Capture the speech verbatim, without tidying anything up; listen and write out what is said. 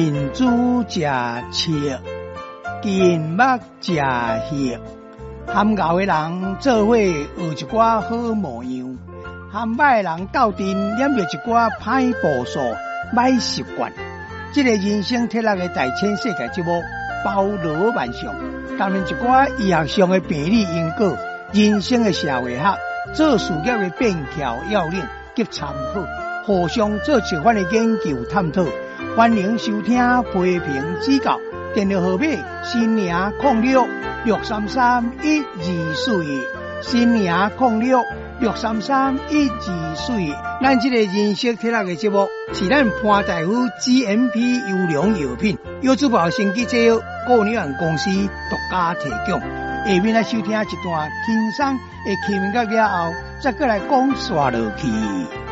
近朱食赤，近目食血。含敖的人做伙学一寡好模样，含歹的人斗阵染着一寡歹步数、歹习惯。这个人生铁六的大千世界节目包罗万象，谈论一寡医学上的病理因果、人生的社会学、做事业的便条要领及参考，互相做相关的研究探讨。欢迎收听批评指教。电话号码：新年零六六三三一二四一，新年零六六三三一二四一。咱这个人生铁六的节目是咱潘大夫 G M P 优良药品优质保鲜机制药顾问有限公司独家提供。下面来收听一段轻松的气氛乐了后，再过来讲煞落去。